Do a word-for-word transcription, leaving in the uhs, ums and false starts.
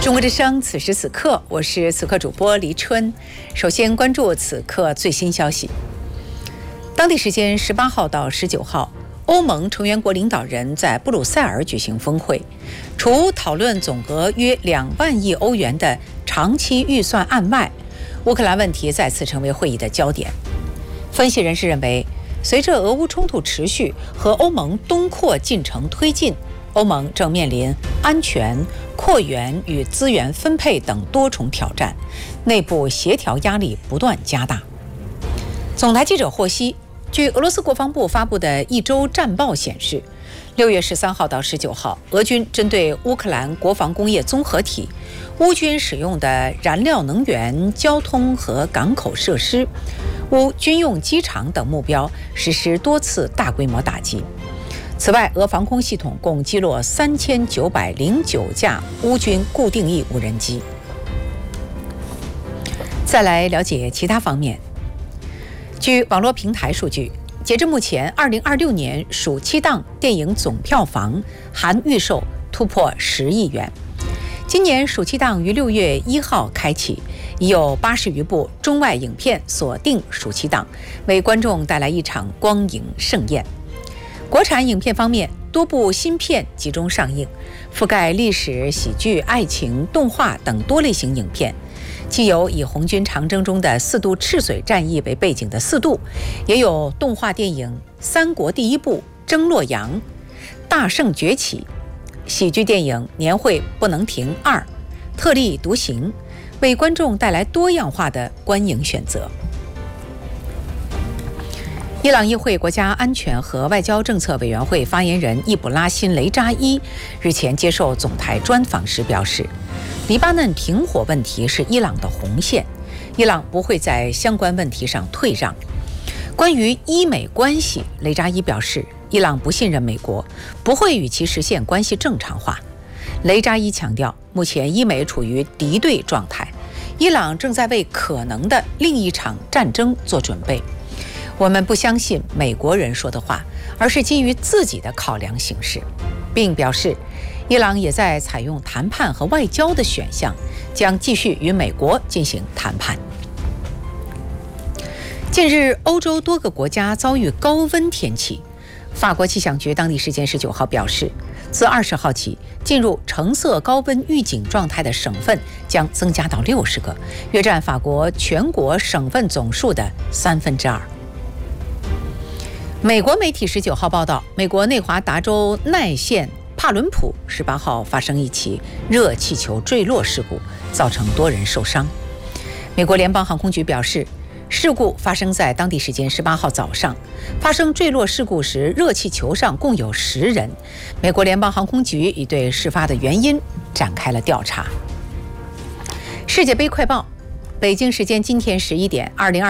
中国之声，此时此刻，我是此刻主播黎春。首先关注此刻最新消息。当地时间十八号到十九号，欧盟成员国领导人在布鲁塞尔举行峰会，除讨论总额约两万亿欧元的长期预算案外，乌克兰问题再次成为会议的焦点。分析人士认为，随着俄乌冲突持续和欧盟东扩进程推进，欧盟正面临安全、扩员与资源分配等多重挑战，内部协调压力不断加大。总台记者获悉，据俄罗斯国防部发布的一周战报显示，六月十三号到十九号，俄军针对乌克兰国防工业综合体、乌军使用的燃料能源、交通和港口设施、乌军用机场等目标实施多次大规模打击。此外，俄防空系统共击落三千九百零九架乌军固定翼无人机。再来了解其他方面。据网络平台数据，截至目前，二零二六年暑期档电影总票房含预售突破十亿元。今年暑期档于六月一号开启，已有八十余部中外影片锁定暑期档，为观众带来一场光影盛宴。国产影片方面，多部新片集中上映，覆盖历史、喜剧、爱情、动画等多类型影片。既有以红军长征中的四渡赤水战役为背景的四渡，也有动画电影《三国第一部》征洛阳、大圣崛起，喜剧电影《年会不能停二》、特立独行，为观众带来多样化的观影选择。伊朗议会国家安全和外交政策委员会发言人易卜拉欣·雷扎伊日前接受总台专访时表示，黎巴嫩停火问题是伊朗的红线，伊朗不会在相关问题上退让。关于伊美关系，雷扎伊表示，伊朗不信任美国，不会与其实现关系正常化。雷扎伊强调，目前伊美处于敌对状态，伊朗正在为可能的另一场战争做准备。我们不相信美国人说的话，而是基于自己的考量行事，并表示，伊朗也在采用谈判和外交的选项，将继续与美国进行谈判。近日，欧洲多个国家遭遇高温天气。法国气象局当地时间十九号表示，自二十号起，进入橙色高温预警状态的省份将增加到六十个，约占法国全国省份总数的三分之二。美国媒体十九号报道，美国内华达州奈县帕伦普十八号发生一起热气球坠落事故，造成多人受伤。美国联邦航空局表示，事故发生在当地时间十八号早上。发生坠落事故时，热气球上共有十人。美国联邦航空局已对事发的原因展开了调查。世界杯快报，北京时间今天十一点，二零二